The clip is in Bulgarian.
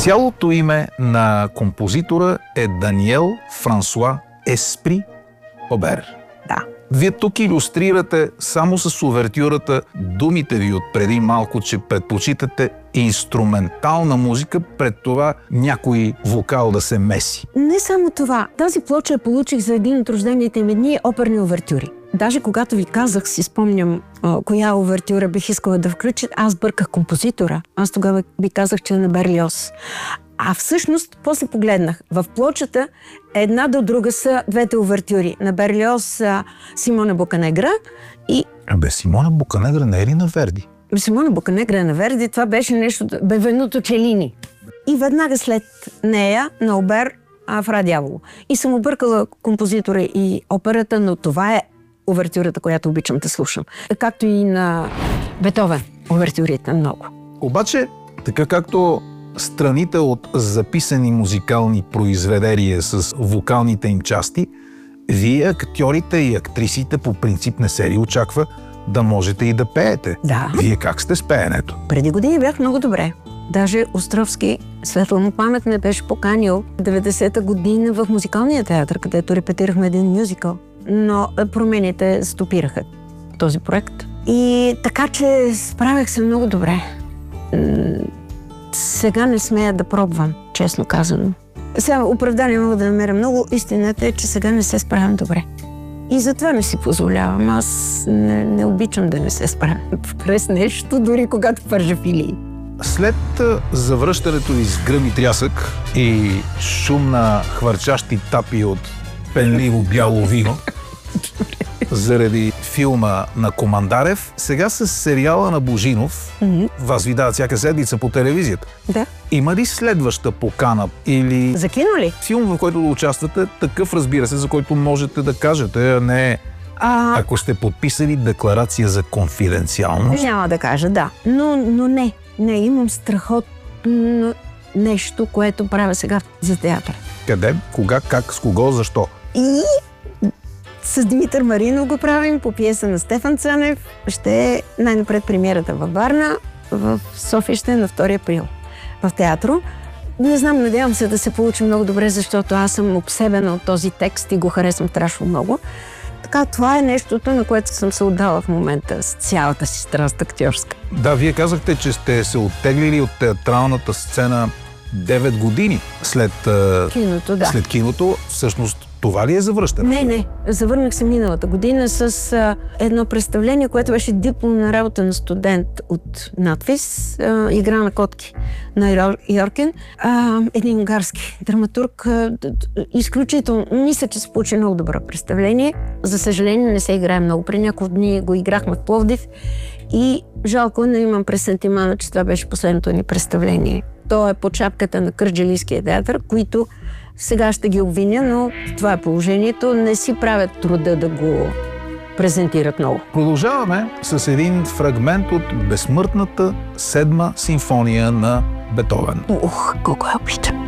Цялото име на композитора е Даниел Франсуа Еспри Обер. Да. Вие тук илюстрирате само с увертюрата думите ви от преди малко, че предпочитате инструментална музика, пред това някой вокал да се меси. Не само това. Тази плоча я получих за един от рождените ми дни оперни увертюри. Даже когато ви казах, си спомням коя увертюра бих искала да включа, аз бърках композитора. Аз тогава ви казах, че е на Берлиоз. А всъщност, после погледнах. В плочата една до друга са двете увертюри. На Берлиоз Симона Боканегра и... Симона Боканегра не е ли на Верди? Симона Боканегра на Верди, това беше нещо... Бенвенуто Челини. И веднага след нея на Обер Фра Дяволо. И съм объркала композитора и операта, но това е увертюрата, която обичам да слушам. Както и на Бетовен увертюрите много. Обаче, така както страните от записани музикални произведения с вокалните им части, вие, актьорите и актрисите, по принцип не се ли очаква да можете и да пеете? Да. Вие как сте с пеенето? Преди години бях много добре. Даже Островски, светла му памет, ме беше поканил 90-та година в музикалния театър, където репетирахме един мюзикъл. Но промените стопираха този проект. И така, че справях се много добре. Сега не смея да пробвам, честно казано. Сега оправдание мога да намеря много. Истината е, че сега не се справям добре. И затова не си позволявам. Аз не обичам да не се справям през нещо, дори когато пържа филии. След завръщането ви с гръм и трясък и шум на хвърчащи тапи от пенливо бяло вино, заради филма на Командарев, сега с сериала на Божинов, вас ви дават всяка седмица по телевизията. Да. Има ли следваща покана или... За кино ли? Филм, в който да участвате, такъв, разбира се, за който можете да кажете, а не... Ако сте подписали декларация за конфиденциалност. Няма да кажа, да. Но не. Не, имам страхотно нещо, което правя сега за театър. Къде? Кога? Как? С кого? Защо? И с Димитър Маринов го правим по пиеса на Стефан Цанев. Ще е най-напред премиерата във Варна, в София ще е на 2 април в театро. Не знам, надявам се да се получи много добре, защото аз съм обсебена от този текст и го харесвам страшно много. Така, това е нещото, на което съм се отдала в момента с цялата си страст актьорска. Да, вие казахте, че сте се оттеглили от театралната сцена 9 години след киното, да. След киното. Всъщност, това ли е завръщане? Не. Завърнах се миналата година с едно представление, което беше дипломна работа на студент от надвис, игра на котки на Йоркен. Един унгарски драматург. Изключително. Мисля, че се получи много добро представление. За съжаление, не се играе много. При няколко дни го играхме в Пловдив и жалко, не имам пресентимана, че това беше последното ни представление. То е под шапката на Кърджалийския театър, които сега ще ги обвиня, но това е положението. Не си правят труда да го презентират много. Продължаваме с един фрагмент от безсмъртната 7-ма симфония на Бетовен. Колко я обичам!